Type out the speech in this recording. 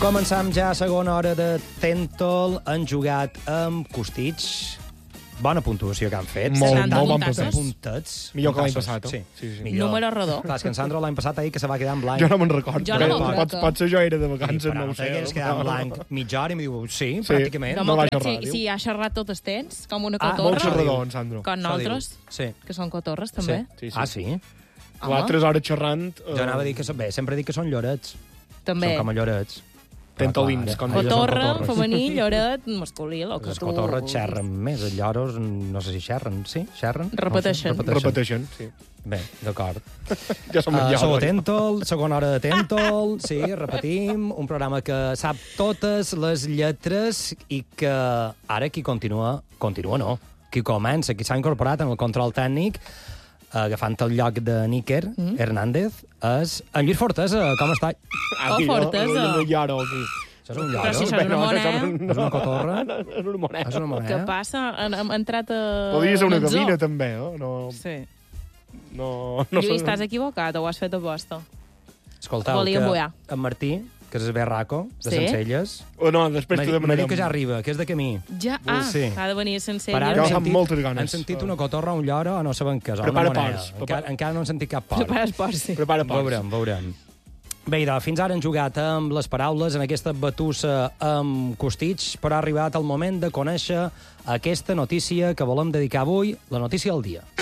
Començam ja a segona hora de Tentol. Han jugat amb Costitx. Bona puntuació que han fet. Molt bon puntets. Millor que l'any passat, Sí. Millor. Número rodó. Clar, és que en Sandro l'any passat ahir que se va quedar en blanc. Jo no me'n recordo. Jo no me'n recordo. Potser jo era de vacances, però no ho sé. t'hagués quedat en blanc mitja hora i em diu, sí, pràcticament. No No m'ho va crec, xerrar, si ha xerrat tot el temps, com una Molt cotorra, xerrador, en Sandro. com nosaltres, Sí. que són cotorres, també. Sí. Ah, sí? Clar, 3 hores xerrant... Jo anava a dir que bé, sempre dic que són llorets. També. Són com a llorets. Tentolins, com elles són Cotorra, cotorres. femení, lloret, masculí, el que Les tu... cotorres xerren més, els lloros no sé si xerren, sí? Xerren? Repeteixen. No sé, Repeteixen, sí. Bé, d'acord. Ja som en Sou a lloros. Tentol, segona hora de Tentol, sí, repetim, un programa que sap totes les lletres i que ara qui continua no, qui comença, qui s'ha incorporat en el control tècnic, agafant el lloc de Níker Hernández, és en Lluís Fortesa. Com està? Aquí, Fortesa. No lloro, aquí. Això és un Però si lloro? això és una moneda. És una cotorra? És una moneda. És una Què moneda? passa? Hem entrat a... Podria ser una en el zoo. gavina, també, eh? No, Sí. no Lluís, t'has equivocat o ho has fet a posta? Escolteu, Volia que mullar. en Martí, que és berraco, de Sí? Sencelles, O no, després t'ho m'ha demanarem. dit que ja arriba, que és de camí. Ja, Sí. ha de venir sense Per ara Jo ella. amb moltes ganes. Han sentit una cotorra, un lloro, o no saben què és. o Prepara una moneda. porcs, Encara no han sentit cap porc. Prepara esport, sí. Prepara porcs. Veurem. Bé, idò, fins ara han jugat amb les paraules en aquesta batussa amb Costitx, però ha arribat el moment de conèixer aquesta notícia que volem dedicar avui, la notícia del dia.